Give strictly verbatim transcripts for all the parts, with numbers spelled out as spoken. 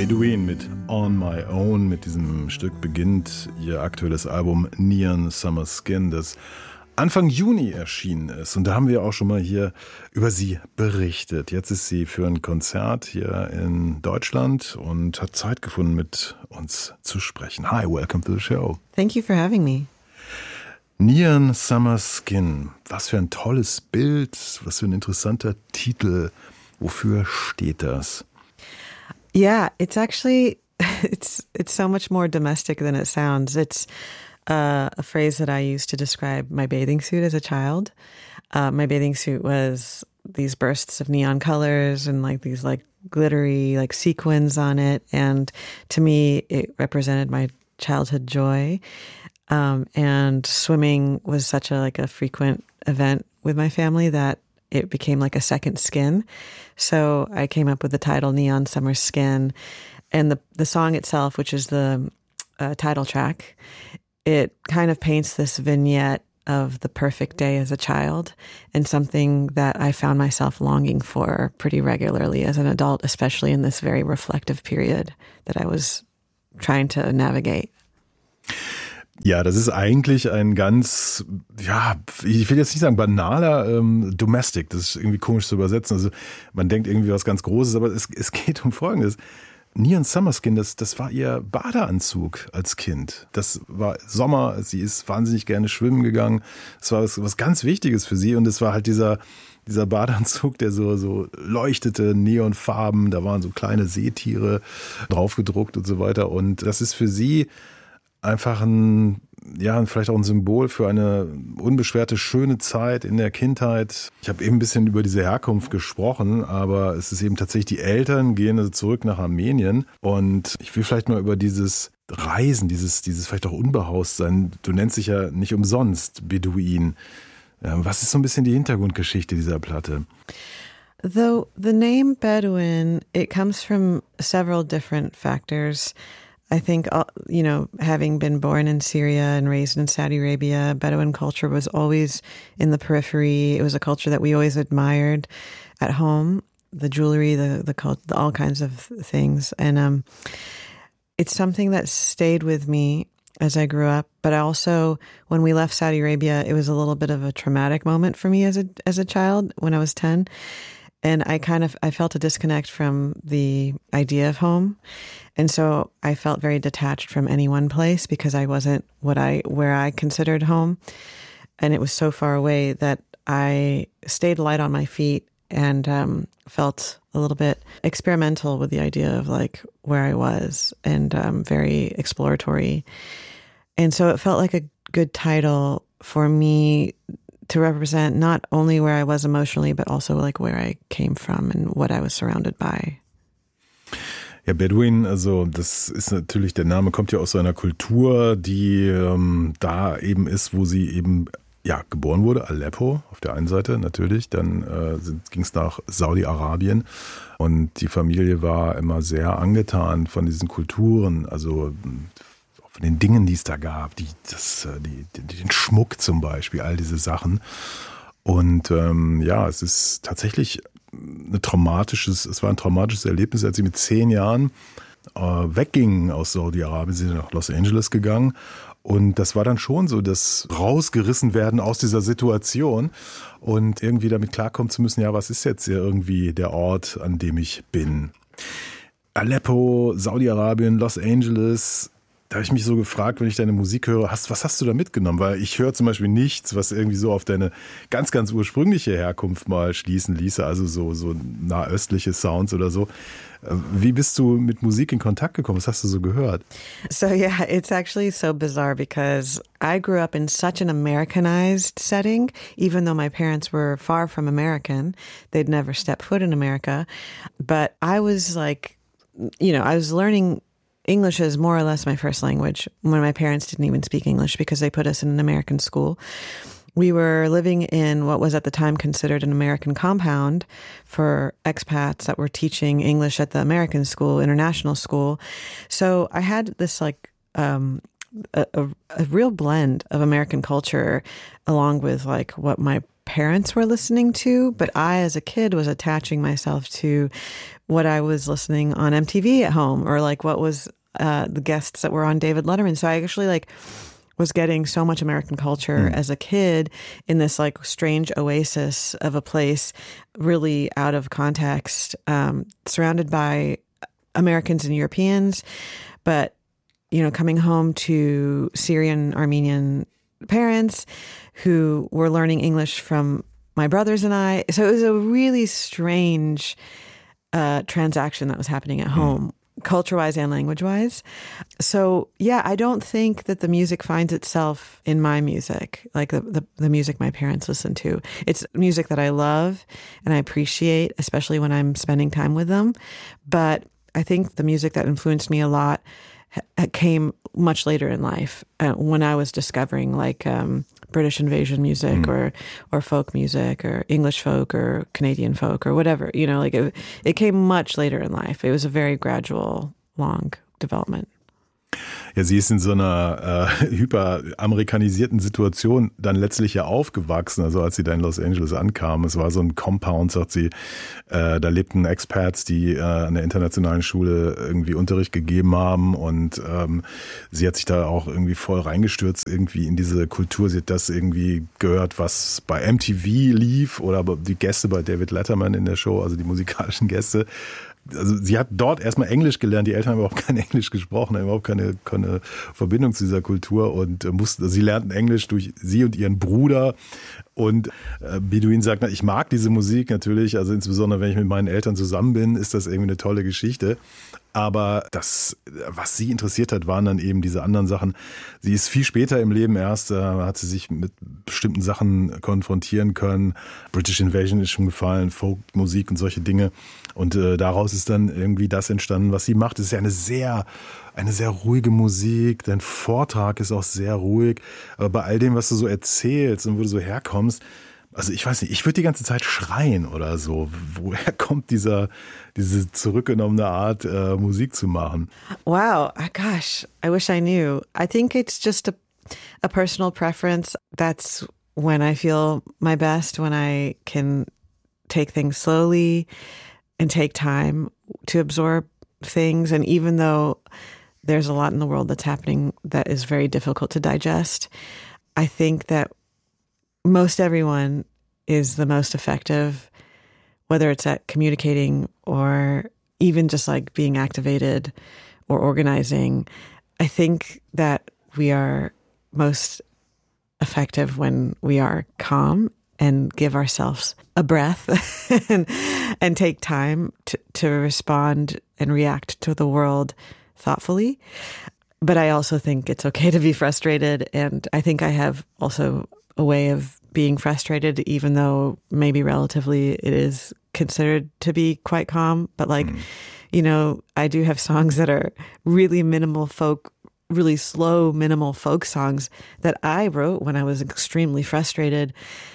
Bedouin mit On My Own. Mit diesem Stück beginnt ihr aktuelles Album Neon Summer Skin, das Anfang Juni erschienen ist. Und da haben wir auch schon mal hier über sie berichtet. Jetzt ist sie für ein Konzert hier in Deutschland und hat Zeit gefunden, mit uns zu sprechen. Hi, welcome to the show. Thank you for having me. Neon Summer Skin. Was für ein tolles Bild, was für ein interessanter Titel. Wofür steht das? Yeah, it's actually, it's it's so much more domestic than it sounds. It's uh, a phrase that I used to describe my bathing suit as a child. Uh, my bathing suit was these bursts of neon colors and like these like glittery like sequins on it. And to me, it represented my childhood joy. Um, and swimming was such a like a frequent event with my family that it became like a second skin. So I came up with the title Neon Summer Skin. And the, the song itself, which is the uh, title track, it kind of paints this vignette of the perfect day as a child and something that I found myself longing for pretty regularly as an adult, especially in this very reflective period that I was trying to navigate. Ja, das ist eigentlich ein ganz, ja, ich will jetzt nicht sagen banaler ähm, Domestic, das ist irgendwie komisch zu übersetzen. Also man denkt irgendwie was ganz Großes, aber es, es geht um Folgendes. Neon Summer Skin, das, das war ihr Badeanzug als Kind. Das war Sommer, sie ist wahnsinnig gerne schwimmen gegangen. Das war was, was ganz Wichtiges für sie und es war halt dieser, dieser Badeanzug, der so, so leuchtete, Neonfarben, da waren so kleine Seetiere draufgedruckt und so weiter. Und das ist für sie einfach ein, ja, vielleicht auch ein Symbol für eine unbeschwerte, schöne Zeit in der Kindheit. Ich habe eben ein bisschen über diese Herkunft gesprochen, aber es ist eben tatsächlich, die Eltern gehen also zurück nach Armenien und ich will vielleicht mal über dieses Reisen, dieses, dieses vielleicht auch Unbehaustsein, du nennst dich ja nicht umsonst Bedouin. Was ist so ein bisschen die Hintergrundgeschichte dieser Platte? Though the name Bedouin, it comes from several different factors. I think, you know, having been born in Syria and raised in Saudi Arabia, Bedouin culture was always in the periphery. It was a culture that we always admired at home, the jewelry, the the, cult, the all kinds of things. And um, it's something that stayed with me as I grew up. But also, when we left Saudi Arabia, it was a little bit of a traumatic moment for me as a as a child when I was ten. And I kind of, I felt a disconnect from the idea of home. And so I felt very detached from any one place because I wasn't what I, where I considered home. And it was so far away that I stayed light on my feet and um, felt a little bit experimental with the idea of like where I was and um, very exploratory. And so it felt like a good title for me to represent not only where I was emotionally, but also like where I came from and what I was surrounded by. Ja, Bedouin, also das ist natürlich, der Name kommt ja aus einer Kultur, die ähm, da eben ist, wo sie eben ja geboren wurde, Aleppo auf der einen Seite natürlich, dann äh, ging es nach Saudi-Arabien und die Familie war immer sehr angetan von diesen Kulturen, also von den Dingen, die es da gab, die, das, die, den Schmuck zum Beispiel, all diese Sachen. Und ähm, ja, es ist tatsächlich ein traumatisches, es war ein traumatisches Erlebnis, als sie mit zehn Jahren äh, weggingen aus Saudi-Arabien, sie sind nach Los Angeles gegangen. Und das war dann schon so, das rausgerissen werden aus dieser Situation und irgendwie damit klarkommen zu müssen, ja, was ist jetzt hier irgendwie der Ort, an dem ich bin? Aleppo, Saudi-Arabien, Los Angeles. Da habe ich mich so gefragt, wenn ich deine Musik höre, hast, was hast du da mitgenommen? Weil ich höre zum Beispiel nichts, was irgendwie so auf deine ganz, ganz ursprüngliche Herkunft mal schließen ließe, also so, so nahöstliche Sounds oder so. Wie bist du mit Musik in Kontakt gekommen? Was hast du so gehört? So yeah, it's actually so bizarre because I grew up in such an Americanized setting, even though my parents were far from American. They'd never stepped foot in America. But I was like, you know, I was learning English is more or less my first language when my parents didn't even speak English because they put us in an American school. We were living in what was at the time considered an American compound for expats that were teaching English at the American school, international school. So I had this like um, a, a, a real blend of American culture along with like what my parents were listening to, but I, as a kid, was attaching myself to what I was listening on M T V at home, or like what was uh, the guests that were on David Letterman. So I actually like was getting so much American culture mm. as a kid in this like strange oasis of a place, really out of context, um, surrounded by Americans and Europeans, but, you know, coming home to Syrian, Armenian parents who were learning English from my brothers and I. So it was a really strange uh, transaction that was happening at home, mm. culture-wise and language-wise. So, yeah, I don't think that the music finds itself in my music, like the, the, the music my parents listen to. It's music that I love and I appreciate, especially when I'm spending time with them. But I think the music that influenced me a lot came much later in life, uh, when I was discovering like um, British invasion music mm. or or folk music or English folk or Canadian folk or whatever. You know, like it, it came much later in life. It was a very gradual, long development. Ja, sie ist in so einer äh, hyperamerikanisierten Situation dann letztlich ja aufgewachsen, also als sie da in Los Angeles ankam. Es war so ein Compound, sagt sie, äh, da lebten Expats, die äh, an der internationalen Schule irgendwie Unterricht gegeben haben, und ähm, sie hat sich da auch irgendwie voll reingestürzt irgendwie in diese Kultur. Sie hat das irgendwie gehört, was bei M T V lief, oder die Gäste bei David Letterman in der Show, also die musikalischen Gäste. Also sie hat dort erstmal Englisch gelernt, die Eltern haben überhaupt kein Englisch gesprochen, haben überhaupt keine, keine Verbindung zu dieser Kultur, und mussten, sie lernten Englisch durch sie und ihren Bruder. Und äh, Bedouin sagt, na, ich mag diese Musik natürlich, also insbesondere wenn ich mit meinen Eltern zusammen bin, ist das irgendwie eine tolle Geschichte. Aber das, was sie interessiert hat, waren dann eben diese anderen Sachen. Sie ist viel später im Leben erst, äh, hat sie sich mit bestimmten Sachen konfrontieren können. British Invasion ist schon gefallen, Folkmusik und solche Dinge. Und äh, daraus ist dann irgendwie das entstanden, was sie macht. Es ist ja eine sehr, eine sehr ruhige Musik. Dein Vortrag ist auch sehr ruhig. Aber bei all dem, was du so erzählst und wo du so herkommst, also ich weiß nicht, ich würde die ganze Zeit schreien oder so. Woher kommt dieser, diese zurückgenommene Art, äh, Musik zu machen? Wow, gosh, I wish I knew. I think it's just a, a personal preference. That's when I feel my best, when I can take things slowly and take time to absorb things. And even though there's a lot in the world that's happening that is very difficult to digest, I think that most everyone is the most effective, whether it's at communicating or even just like being activated or organizing. I think that we are most effective when we are calm and give ourselves a breath and, and take time to, to respond and react to the world thoughtfully. But I also think it's okay to be frustrated. And I think I have also a way of being frustrated, even though maybe relatively it is considered to be quite calm. But like, mm. you know, I do have songs that are really minimal folk, really slow, minimal folk songs that I wrote when I was extremely frustrated.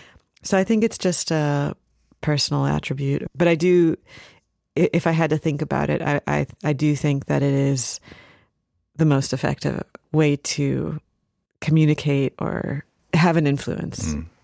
So I think it's just a personal attribute. But I do, if I had to think about it, I, I, I do think that it is the most effective way to communicate or have an influence. Mm.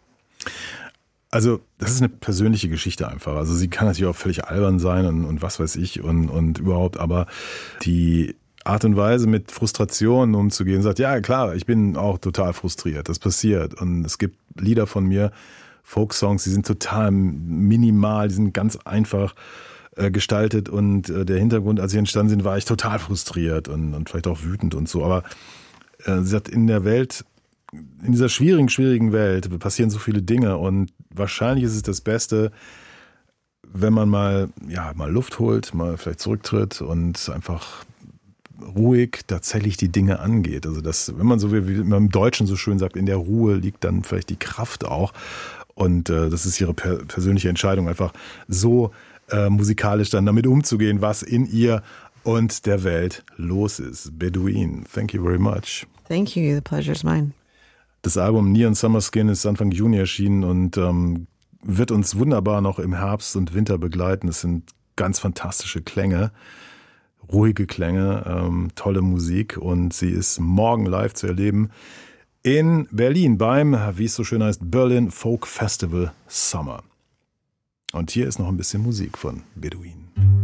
Also das ist eine persönliche Geschichte einfach. Also sie kann natürlich auch völlig albern sein und, und was weiß ich und, und überhaupt, aber die Art und Weise, mit Frustrationen umzugehen, sagt, ja klar, ich bin auch total frustriert, das passiert. Und es gibt Lieder von mir, Folksongs, die sind total minimal, die sind ganz einfach äh, gestaltet, und äh, der Hintergrund, als sie entstanden sind, war ich total frustriert und, und vielleicht auch wütend und so. Aber äh, sie hat in der Welt, in dieser schwierigen, schwierigen Welt passieren so viele Dinge, und wahrscheinlich ist es das Beste, wenn man mal, ja, mal Luft holt, mal vielleicht zurücktritt und einfach ruhig tatsächlich die Dinge angeht. Also das, wenn man so wie, wie man im Deutschen so schön sagt, in der Ruhe liegt dann vielleicht die Kraft auch. Und äh, das ist ihre per- persönliche Entscheidung, einfach so äh, musikalisch dann damit umzugehen, was in ihr und der Welt los ist. Bedouin, thank you very much. Thank you, the pleasure is mine. Das Album Neon Summer Skin ist Anfang Juni erschienen und ähm, wird uns wunderbar noch im Herbst und Winter begleiten. Es sind ganz fantastische Klänge, ruhige Klänge, ähm, tolle Musik, und sie ist morgen live zu erleben in Berlin beim, wie es so schön heißt, Berlin Folk Festival Summer. Und hier ist noch ein bisschen Musik von Bedouin.